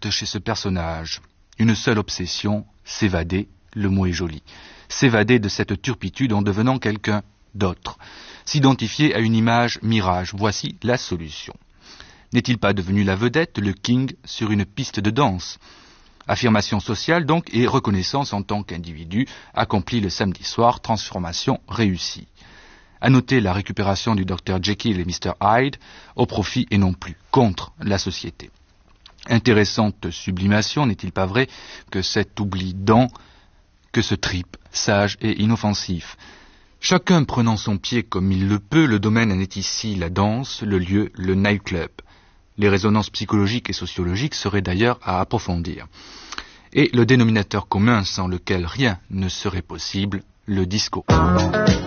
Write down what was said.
porte chez ce personnage une seule obsession, s'évader, le mot est joli, s'évader de cette turpitude en devenant quelqu'un d'autre, s'identifier à une image mirage, voici la solution. N'est-il pas devenu la vedette, le king, sur une piste de danse? Affirmation sociale donc et reconnaissance en tant qu'individu accompli le samedi soir, transformation réussie. À noter la récupération du Dr Jekyll et Mr Hyde au profit et non plus contre la société. Intéressante sublimation, n'est-il pas vrai que cet oubli dent, que ce trip, sage et inoffensif. Chacun prenant son pied comme il le peut, le domaine en est ici la danse, le lieu, le nightclub. Les résonances psychologiques et sociologiques seraient d'ailleurs à approfondir. Et le dénominateur commun sans lequel rien ne serait possible, le disco.